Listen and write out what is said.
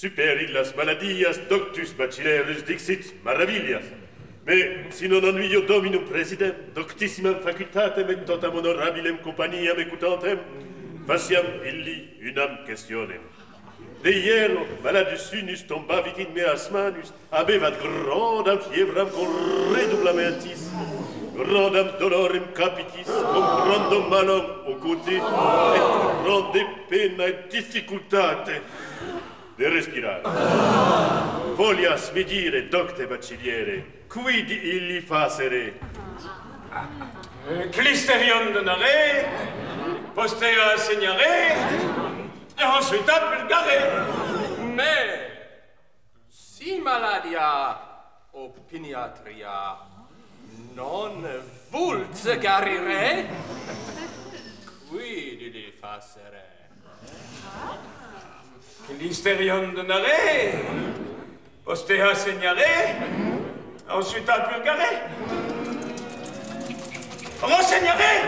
super illas maladias doctus bacilleus dixit maravillas. Mais si non ennuio dominum presidem, doctissimam facultatem et totam honorabilem compagniam ecutantem, faciam illi unam questionem. De hiero maladus unus tombavit in meas manus, habevat grandam fiebram con redublamentis, grandam dolorem capitis, cum grandum malum ocute, et grande pena et difficultate de respirare. Volias mi dire, docte baciliere, quid illi facere? Clisterion donare, postea segnare, et ensuite purgare. Mais, si maladia opiniatria non vult garire, quid illi facere? Clisterion donare, postea segnare, ensuite purgare. Renseignare!